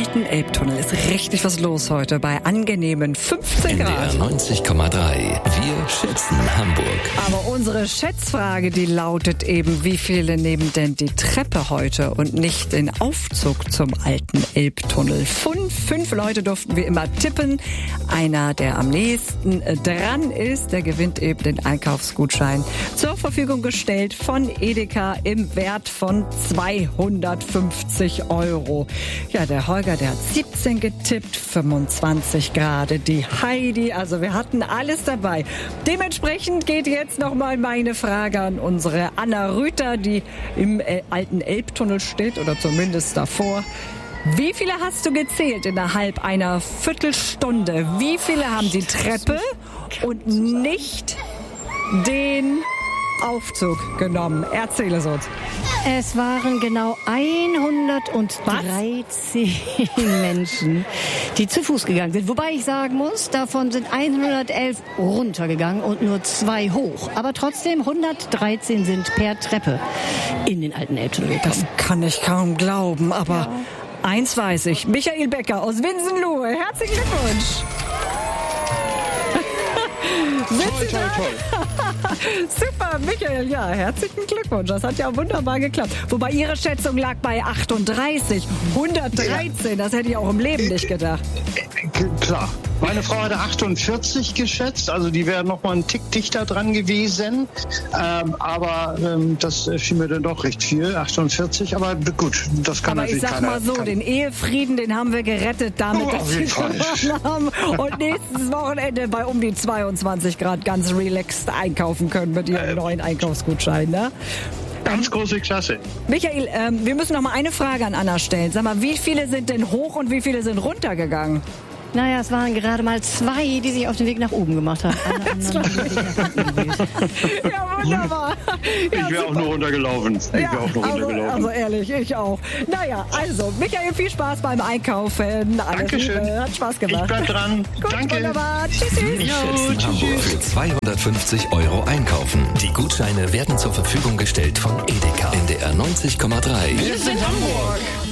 alten Elbtunnel ist richtig was los heute bei angenehmen 15 Grad. NDR 90,3. Wir schätzen Hamburg. Aber unsere Schätzfrage, die lautet eben, wie viele nehmen denn die Treppe heute und nicht den Aufzug zum alten Elbtunnel? Fünf Leute durften wie immer tippen. Einer, der am nächsten dran ist, der gewinnt eben den Einkaufsgutschein zur Verfügung gestellt von Edeka im Wert von 250 €. Ja, der Holger, der hat 17 getippt, 25 gerade die Heidi. Also wir hatten alles dabei. Dementsprechend geht jetzt nochmal meine Frage an unsere Anna Rüther, die im alten Elbtunnel steht oder zumindest davor. Wie viele hast du gezählt innerhalb einer Viertelstunde? Wie viele haben die Treppe und nicht den Aufzug genommen? Erzähl es uns. Es waren genau 113 Menschen, die zu Fuß gegangen sind. Wobei ich sagen muss, davon sind 111 runtergegangen und nur 2 hoch. Aber trotzdem 113 sind per Treppe in den alten Elbtunnel gekommen. Das kann ich kaum glauben, aber eins weiß ich. Michael Becker aus Winsenlohe. Herzlichen Glückwunsch. Toll. Super, Michael, ja, herzlichen Glückwunsch. Das hat ja wunderbar geklappt. Wobei Ihre Schätzung lag bei 38, 113, das hätte ich auch im Leben nicht gedacht. Klar. Meine Frau hatte 48 geschätzt, also die wäre noch mal einen Tick dichter dran gewesen. Aber das schien mir dann doch recht viel, 48. Aber gut, das kann aber natürlich ich sag mal so, den Ehefrieden, den haben wir gerettet damit, dass wir gewonnen haben. Und nächstes Wochenende bei um die 22 Grad ganz relaxed einkaufen können mit Ihrem neuen Einkaufsgutschein, ne? Ganz große Klasse. Michael, wir müssen noch mal eine Frage an Anna stellen. Sag mal, wie viele sind denn hoch und wie viele sind runtergegangen? Naja, es waren gerade mal 2, die sich auf den Weg nach oben gemacht haben. Alle anderen sind nach unten gewesen. Ja, wunderbar. Ich wäre auch nur runtergelaufen. Also ehrlich, ich auch. Naja, also, Michael, viel Spaß beim Einkaufen. Alles Dankeschön. Liebe. Hat Spaß gemacht. Ich bleib dran. Gut, Danke. Wunderbar. Tschüss. Wir schätzen Hamburg für 250 € einkaufen. Die Gutscheine werden zur Verfügung gestellt von Edeka. NDR 90,3. Wir sind Hamburg.